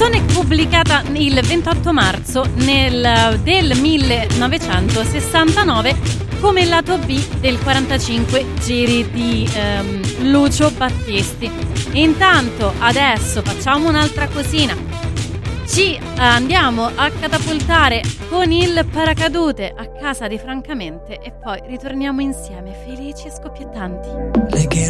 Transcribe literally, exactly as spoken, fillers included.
canzone pubblicata il ventotto marzo nel, del millenovecentosessantanove come lato B del quarantacinque giri di ehm, Lucio Battisti. Intanto adesso facciamo un'altra cosina. Ci andiamo a catapultare con il paracadute a casa di Francamente e poi ritorniamo insieme felici e scoppiettanti.